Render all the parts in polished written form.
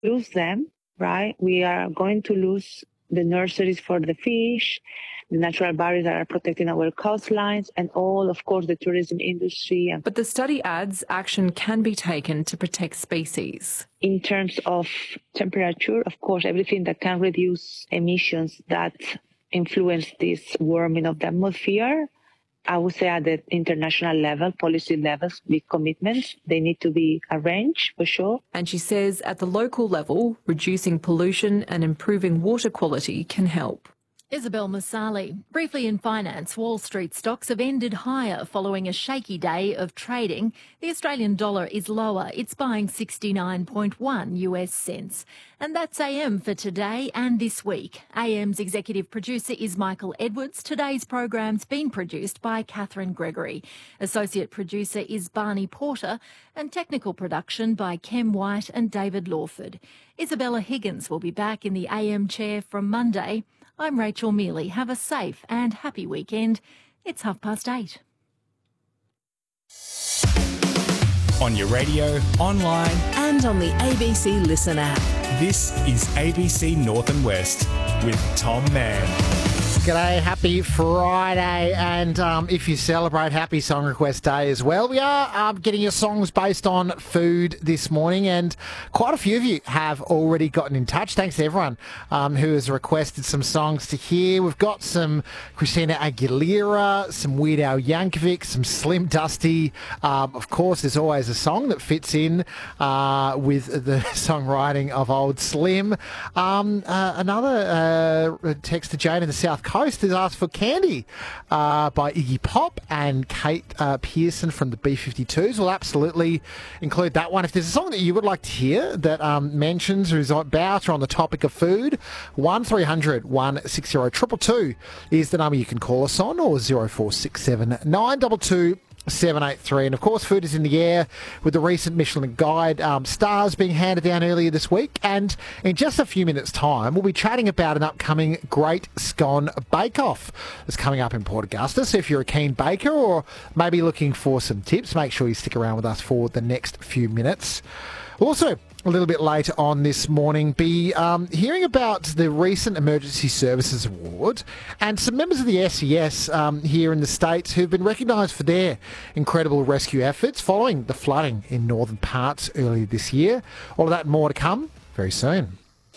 lose them, right? We are going to lose the nurseries for the fish, the natural barriers that are protecting our coastlines, and all, of course, the tourism industry. But the study adds action can be taken to protect species. In terms of temperature, of course, everything that can reduce emissions that influence this warming of the atmosphere, I would say at the international level, policy levels, big commitments, they need to be arranged for sure. And she says at the local level, reducing pollution and improving water quality can help. Isabel Masali. Briefly in finance, Wall Street stocks have ended higher following a shaky day of trading. The Australian dollar is lower. It's buying 69.1 US cents. And that's AM for today and this week. AM's executive producer is Michael Edwards. Today's program's been produced by Catherine Gregory. Associate producer is Barney Porter and technical production by Kem White and David Lawford. Isabella Higgins will be back in the AM chair from Monday. I'm Rachel Mealy. Have a safe and happy weekend. It's 8:30. On your radio, online and on the ABC Listen app. This is ABC North and West with Tom Mann. G'day, happy Friday, and if you celebrate, happy Song Request Day as well. We are getting your songs based on food this morning, and quite a few of you have already gotten in touch. Thanks to everyone who has requested some songs to hear. We've got some Christina Aguilera, some Weird Al Yankovic, some Slim Dusty. Of course, there's always a song that fits in with the songwriting of old Slim. Another text to Jane in the South Coast has asked for Candy by Iggy Pop and Kate Pearson from the B-52s. We'll absolutely include that one. If there's a song that you would like to hear that mentions or is about or on the topic of food, 1300 160 222 is the number you can call us on, or 0467 922 783. And of course, food is in the air with the recent Michelin Guide stars being handed down earlier this week. And in just a few minutes' time, we'll be chatting about an upcoming Great Scone Bake-Off that's coming up in Port Augusta. So if you're a keen baker or maybe looking for some tips, make sure you stick around with us for the next few minutes. We'll also, a little bit later on this morning, be hearing about the recent Emergency Services Award and some members of the SES here in the States who've been recognised for their incredible rescue efforts following the flooding in northern parts earlier this year. All of that and more to come very soon.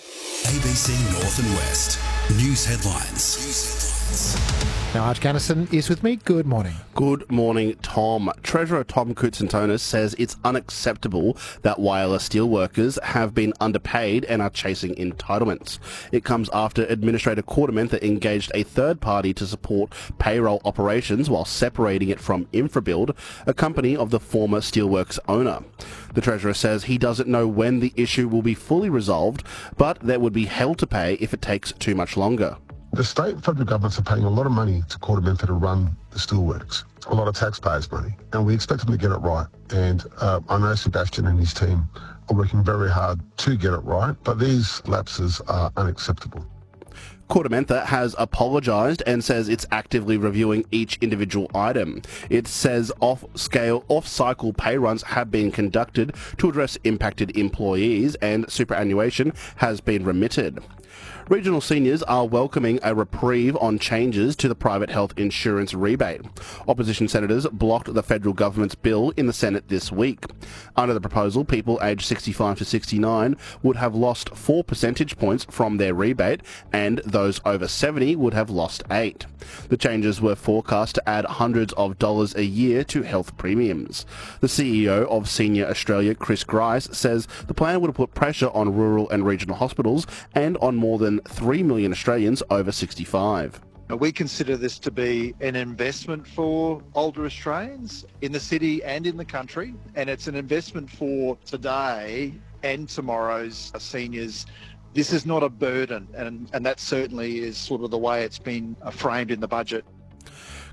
ABC North and West. News headlines. Now, Arch Gannison is with me. Good morning. Good morning, Tom. Treasurer Tom Koutsantonis says it's unacceptable that wireless steelworkers have been underpaid and are chasing entitlements. It comes after Administrator Kordamentha engaged a third party to support payroll operations while separating it from Infrabuild, a company of the former Steelworks owner. The Treasurer says he doesn't know when the issue will be fully resolved, but there would be hell to pay if it takes too much longer. The state and federal governments are paying a lot of money to Kordamentha to run the steelworks, a lot of taxpayers' money, and we expect them to get it right. And I know Sebastian and his team are working very hard to get it right, but these lapses are unacceptable. Kordamentha has apologised and says it's actively reviewing each individual item. It says off-cycle pay runs have been conducted to address impacted employees and superannuation has been remitted. Regional seniors are welcoming a reprieve on changes to the private health insurance rebate. Opposition senators blocked the federal government's bill in the Senate this week. Under the proposal, people aged 65 to 69 would have lost 4 percentage points from their rebate, and those over 70 would have lost 8. The changes were forecast to add hundreds of dollars a year to health premiums. The CEO of Senior Australia, Chris Grice, says the plan would put pressure on rural and regional hospitals and on more than 3 million Australians over 65. We consider this to be an investment for older Australians in the city and in the country, and it's an investment for today and tomorrow's seniors. This is not a burden, and that certainly is sort of the way it's been framed in the budget.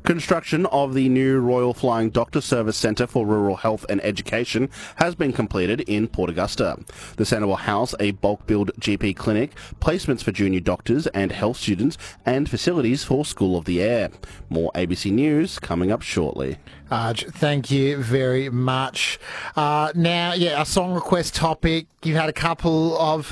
Construction of the new Royal Flying Doctor Service Centre for Rural Health and Education has been completed in Port Augusta. The centre will house a bulk-billed GP clinic, placements for junior doctors and health students, and facilities for School of the Air. More ABC News coming up shortly. Thank you very much. Now, a song request topic. You've had a couple of